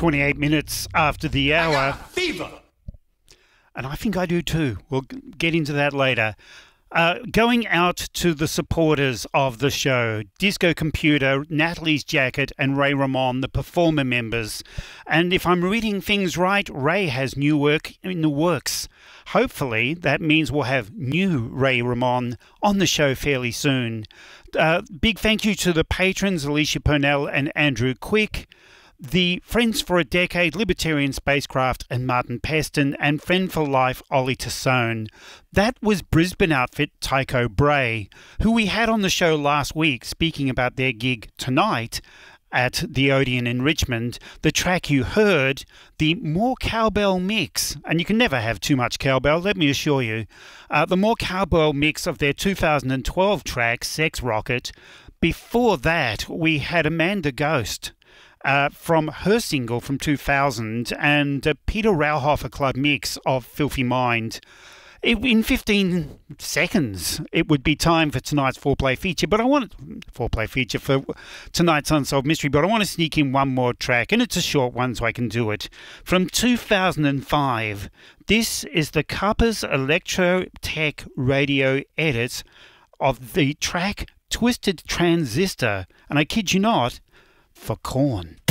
28 minutes after the hour. I got fever. And I think I do too. We'll get into that later. Going out to the supporters of the show, Disco Computer, Natalie's Jacket and Ray Ramon, the performer members. And if I'm reading things right, Ray has new work in the works. Hopefully that means we'll have new Ray Ramon on the show fairly soon. Big thank you to the patrons, Alicia Purnell and Andrew Quick, the Friends for a Decade, Libertarian Spacecraft and Martin Peston, and Friend for Life, Ollie Tassone. That was Brisbane outfit Tycho Bray, who we had on the show last week speaking about their gig tonight at the Odeon in Richmond. The track you heard, the More Cowbell mix, and you can never have too much cowbell, let me assure you, the More Cowbell mix of their 2012 track, Sex Rocket. Before that, we had Amanda Ghost, from her single from 2000, and Peter Rauhofer Club mix of Filthy Mind. In 15 seconds, it would be time for tonight's foreplay feature, but I want foreplay feature for tonight's Unsolved Mystery, but I want to sneak in one more track, and it's a short one, so I can do it. From 2005, this is the Kappa's Electro Tech radio edit of the track Twisted Transistor, and I kid you not, for Korn.